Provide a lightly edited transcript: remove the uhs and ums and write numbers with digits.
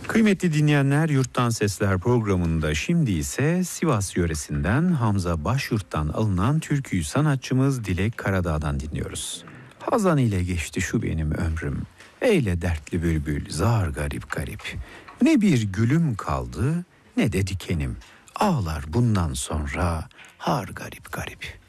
Kıymetli dinleyenler, Yurttan Sesler programında şimdi ise Sivas yöresinden Hamza Başyurt'tan alınan türküyü sanatçımız Dilek Karadağ'dan dinliyoruz. Hazan ile geçti şu benim ömrüm, eyle dertli bülbül zar garip garip. Ne bir gülüm kaldı ne de dikenim, ağlar bundan sonra har garip garip.